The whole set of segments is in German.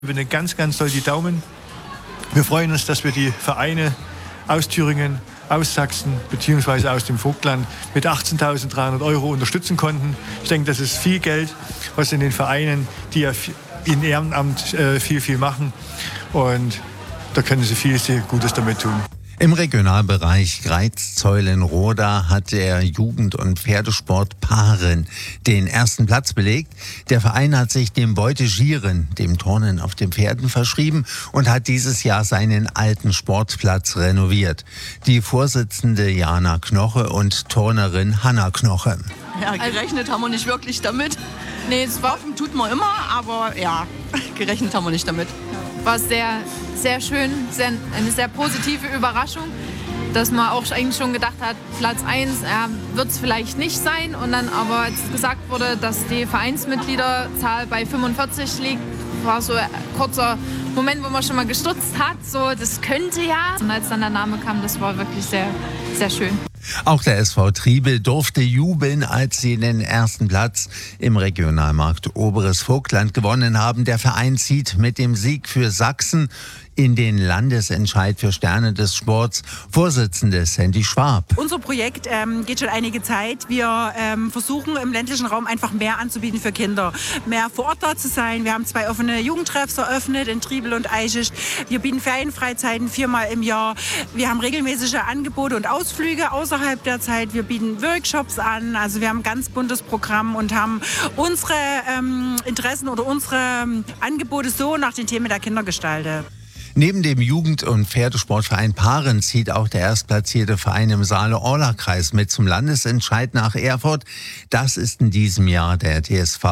Wir drücken ganz, ganz doll die Daumen. Wir freuen uns, dass wir die Vereine aus Thüringen, aus Sachsen bzw. aus dem Vogtland mit 18.300 € unterstützen konnten. Ich denke, das ist viel Geld, was in den Vereinen, die ja in Ehrenamt viel machen. Und da können sie viel Gutes damit tun. Im Regionalbereich Greiz-Zeulenroda hat der Jugend- und Pferdesport Paaren den ersten Platz belegt. Der Verein hat sich dem Beutegieren, dem Turnen auf den Pferden, verschrieben und hat dieses Jahr seinen alten Sportplatz renoviert. Die Vorsitzende Jana Knoche und Turnerin Hanna Knoche. Ja, gerechnet haben wir nicht wirklich damit. Nee, das Waffen tut man immer, aber ja, gerechnet haben wir nicht damit. War sehr, sehr schön, eine sehr positive Überraschung, dass man auch eigentlich schon gedacht hat, Platz 1 wird es vielleicht nicht sein. Und dann aber als gesagt wurde, dass die Vereinsmitgliederzahl bei 45 liegt, war so ein kurzer Moment, wo man schon mal gestutzt hat, so das könnte ja. Und als dann der Name kam, das war wirklich sehr, sehr schön. Auch der SV Triebel durfte jubeln, als sie den ersten Platz im Regionalmarkt Oberes Vogtland gewonnen haben. Der Verein zieht mit dem Sieg für Sachsen in den Landesentscheid für Sterne des Sports. Vorsitzende Sandy Schwab. Unser Projekt geht schon einige Zeit. Wir versuchen im ländlichen Raum einfach mehr anzubieten für Kinder. Mehr vor Ort da zu sein. Wir haben 2 offene Jugendtreffs eröffnet in Triebel und Eichisch. Wir bieten Ferienfreizeiten 4-mal im Jahr. Wir haben regelmäßige Angebote und Ausflüge außerhalb der Zeit. Wir bieten Workshops an. Also wir haben ein ganz buntes Programm und haben unsere Interessen oder unsere Angebote so nach den Themen der Kinder gestaltet. Neben dem Jugend- und Pferdesportverein Paaren zieht auch der erstplatzierte Verein im Saale-Orla-Kreis mit zum Landesentscheid nach Erfurt. Das ist in diesem Jahr der TSV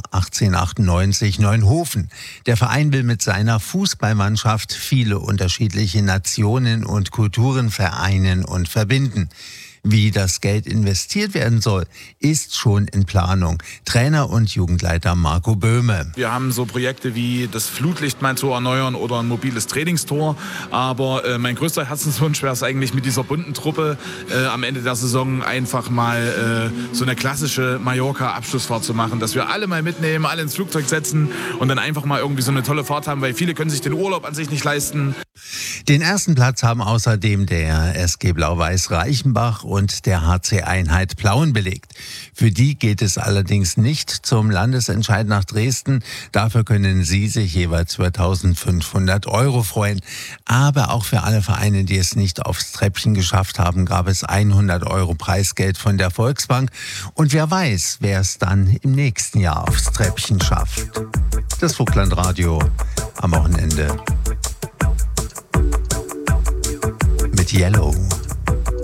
1898 Neunhofen. Der Verein will mit seiner Fußballmannschaft viele unterschiedliche Nationen und Kulturen vereinen und verbinden. Wie das Geld investiert werden soll, ist schon in Planung. Trainer und Jugendleiter Marco Böhme. Wir haben so Projekte wie das Flutlicht mal zu erneuern oder ein mobiles Trainingstor. Aber mein größter Herzenswunsch wäre es eigentlich mit dieser bunten Truppe am Ende der Saison einfach mal so eine klassische Mallorca-Abschlussfahrt zu machen. Dass wir alle mal mitnehmen, alle ins Flugzeug setzen und dann einfach mal irgendwie so eine tolle Fahrt haben, weil viele können sich den Urlaub an sich nicht leisten. Den ersten Platz haben außerdem der SG Blau-Weiß Reichenbach und der HC Einheit Plauen belegt. Für die geht es allerdings nicht zum Landesentscheid nach Dresden. Dafür können sie sich jeweils über 1.500 € freuen. Aber auch für alle Vereine, die es nicht aufs Treppchen geschafft haben, gab es 100 € Preisgeld von der Volksbank. Und wer weiß, wer es dann im nächsten Jahr aufs Treppchen schafft. Das Vogtlandradio am Wochenende mit Yellow.